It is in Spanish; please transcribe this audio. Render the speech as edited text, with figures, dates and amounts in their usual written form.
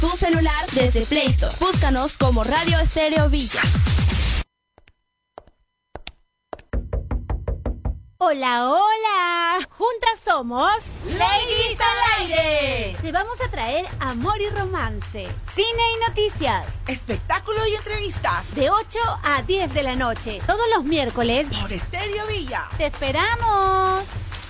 tu celular desde Play Store. Búscanos como Radio Estéreo Villa. Hola, hola. Juntas somos Ladies al Aire. Te vamos a traer amor y romance, cine y noticias, espectáculo y entrevistas. De 8 a 10 de la noche, todos los miércoles por Estéreo Villa. ¡Te esperamos!